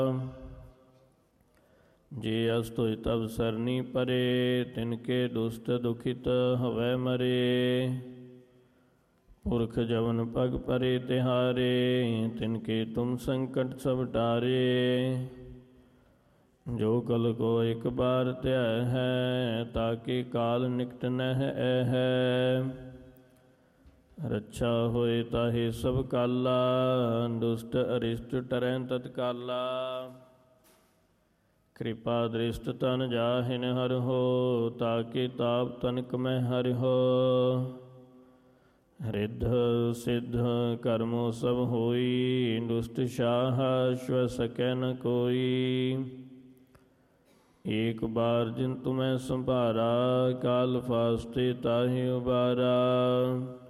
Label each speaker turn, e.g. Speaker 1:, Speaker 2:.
Speaker 1: ਜੇ ਅਸ ਤੁਜ ਤਬ ਸਰਨੀ ਪਰੇ, ਤਿਨਕੇ ਦੁਸਤ ਦੁਖਿਤ ਹਵੈ ਮਰੇ। ਪੁਰਖ ਜਵਨ ਪਗ ਪਰੇ ਤਿਹਾਰੇ, ਤਿਨਕੇ ਤੁਮ ਸੰਕਟ ਸਭ ਟਾਰੇ। ਜੋ ਕਲ ਕੋ ਇਕ ਬਾਰ ਧਿਆ ਹੈ, ਤਾਕੇ ਕਾਲ ਨਿਕਟ ਨਹਿ ਐਹੈ। ਰੱਛਾ ਹੋਏ ਤਾਹੇ ਸਭ ਕਾਲਾ, ਦੁਸ਼ਟ ਅਰਿਸ਼ਟ ਟਰੈ ਤਤਕਾਲਾ। ਕਿਰਪਾ ਦ੍ਰਿਸ਼ਟ ਤਨ ਜਾਹਿਨ ਹਰਿਓ, ਤਾਕੇ ਤਾਪ ਤਨਕ ਮੈਂ ਹਰਿਓ। ਰਿੱਧ ਸਿੱਧ ਕਰਮੋ ਸਭ ਹੋਈ, ਦੁਸ਼ਟ ਸ਼ਾਹ ਸ਼ਵ ਸਕੈ ਨ ਕੋਈ। ਏਕ ਬਾਰ ਜਿਨ ਤੁਮੈ ਸੰਭਾਰਾ, ਕਾਲ ਫਾਸਤੇ ਤਾਹਿ ਉਬਾਰਾ।